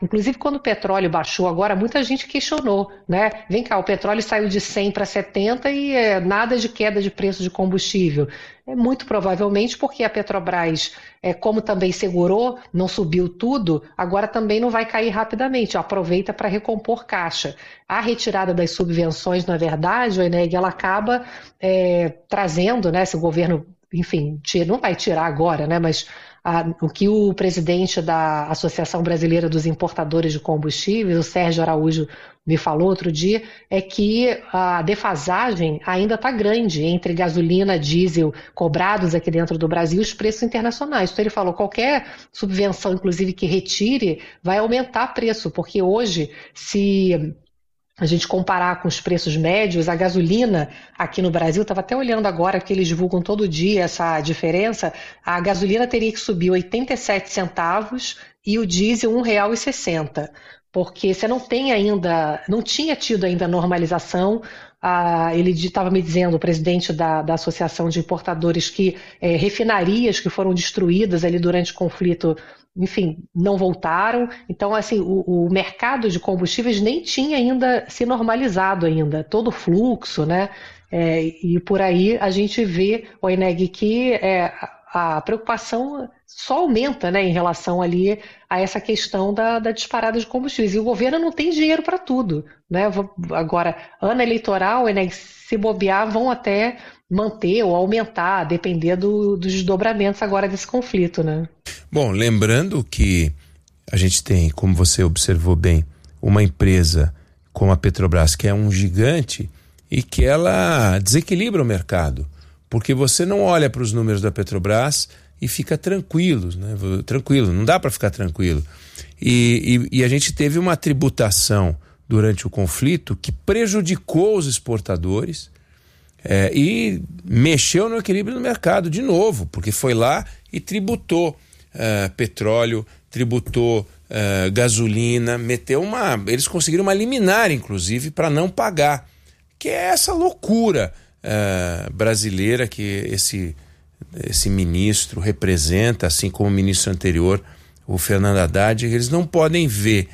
Inclusive, quando o petróleo baixou agora, muita gente questionou, né? Vem cá, o petróleo saiu de 100 para 70 e nada de queda de preço de combustível. Muito provavelmente porque a Petrobras, como também segurou, não subiu tudo, agora também não vai cair rapidamente, aproveita para recompor caixa. A retirada das subvenções, na verdade, ela acaba trazendo, né, se o governo, enfim, não vai tirar agora, né, mas o que o presidente da Associação Brasileira dos Importadores de Combustíveis, o Sérgio Araújo, me falou outro dia, é que a defasagem ainda está grande entre gasolina, diesel cobrados aqui dentro do Brasil e os preços internacionais. Então ele falou, qualquer subvenção, inclusive, que retire, vai aumentar preço, porque hoje, se a gente comparar com os preços médios, a gasolina aqui no Brasil, estava até olhando agora que eles divulgam todo dia essa diferença, a gasolina teria que subir 87 centavos e o diesel R$1,60, porque você não tinha tido ainda normalização. Ele estava me dizendo, o presidente da Associação de Importadores, que refinarias que foram destruídas ali durante o conflito, enfim, não voltaram. Então, assim, o mercado de combustíveis nem tinha ainda se normalizado ainda, todo o fluxo, né? E por aí a gente vê, Oineg, que a preocupação só aumenta, né, em relação ali a essa questão da disparada de combustíveis. E o governo não tem dinheiro para tudo, né? Agora, ano eleitoral, Oineg, se bobear, vão até manter ou aumentar, a depender dos desdobramentos agora desse conflito, né? Bom, lembrando que a gente tem, como você observou bem, uma empresa como a Petrobras, que é um gigante e que ela desequilibra o mercado, porque você não olha para os números da Petrobras e fica tranquilo, né? Tranquilo, não dá para ficar tranquilo. E a gente teve uma tributação durante o conflito que prejudicou os exportadores e mexeu no equilíbrio do mercado de novo, porque foi lá e tributou petróleo, tributou gasolina, eles conseguiram uma liminar, inclusive, para não pagar, que é essa loucura brasileira que esse ministro representa, assim como o ministro anterior, o Fernando Haddad. Eles não podem ver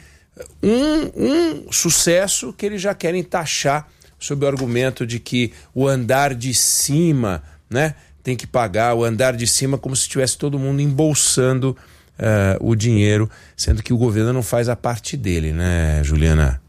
um sucesso que eles já querem taxar sob o argumento de que o andar de cima, né, tem que pagar o andar de cima, como se tivesse todo mundo embolsando o dinheiro, sendo que o governo não faz a parte dele, né, Juliana?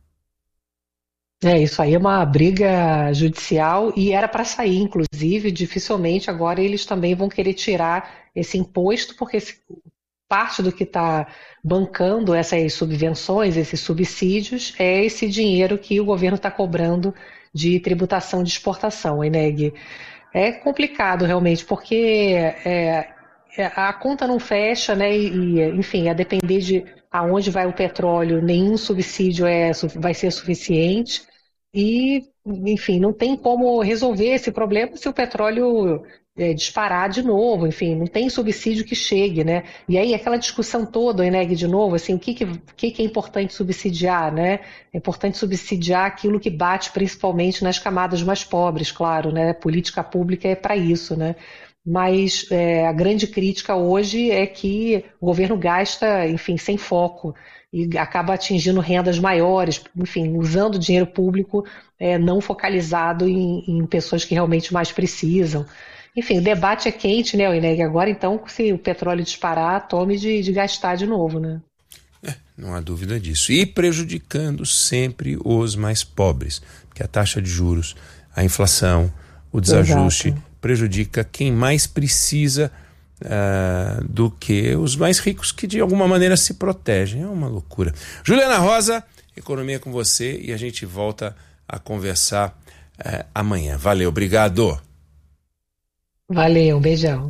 Isso aí é uma briga judicial e era para sair, inclusive, dificilmente agora eles também vão querer tirar esse imposto, porque parte do que está bancando essas subvenções, esses subsídios, é esse dinheiro que o governo está cobrando de tributação de exportação, Oineg. É complicado realmente, porque a conta não fecha, né? Enfim, a depender de aonde vai o petróleo, nenhum subsídio vai ser suficiente. E, enfim, não tem como resolver esse problema se o petróleo disparar de novo. Enfim, não tem subsídio que chegue, né? E aí aquela discussão toda, Oineg, de novo, assim, o que é importante subsidiar, né? É importante subsidiar aquilo que bate principalmente nas camadas mais pobres, claro, né? Política pública é para isso, né? Mas a grande crítica hoje é que o governo gasta, enfim, sem foco e acaba atingindo rendas maiores, enfim, usando dinheiro público não focalizado em pessoas que realmente mais precisam. Enfim, o debate é quente, né, Oineg? Agora, então, se o petróleo disparar, tome de gastar de novo, né? Não há dúvida disso. E prejudicando sempre os mais pobres, porque a taxa de juros, a inflação, o desajuste... Exato. Prejudica quem mais precisa do que os mais ricos, que de alguma maneira se protegem. É uma loucura. Juliana Rosa, Economia com você, e a gente volta a conversar amanhã. Valeu, obrigado. Valeu, um beijão.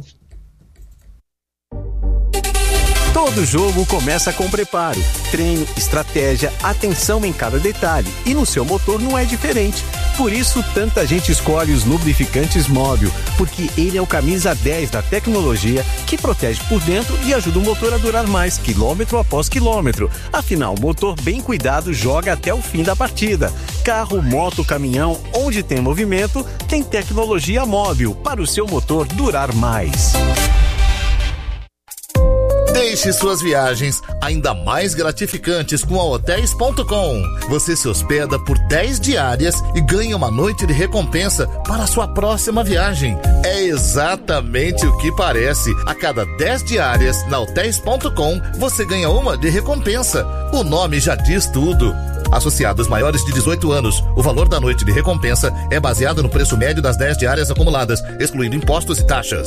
Todo jogo começa com preparo, treino, estratégia, atenção em cada detalhe. E no seu motor não é diferente. Por isso, tanta gente escolhe os lubrificantes Móbil, porque ele é o camisa 10 da tecnologia que protege por dentro e ajuda o motor a durar mais, quilômetro após quilômetro. Afinal, o motor bem cuidado joga até o fim da partida. Carro, moto, caminhão, onde tem movimento, tem tecnologia Móbil para o seu motor durar mais. Deixe suas viagens ainda mais gratificantes com a Hotels.com. Você se hospeda por 10 diárias e ganha uma noite de recompensa para a sua próxima viagem. É exatamente o que parece. A cada 10 diárias na Hotels.com, você ganha uma de recompensa. O nome já diz tudo. Associados maiores de 18 anos, o valor da noite de recompensa é baseado no preço médio das 10 diárias acumuladas, excluindo impostos e taxas.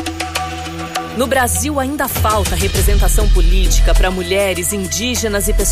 No Brasil ainda falta representação política para mulheres, indígenas e pessoas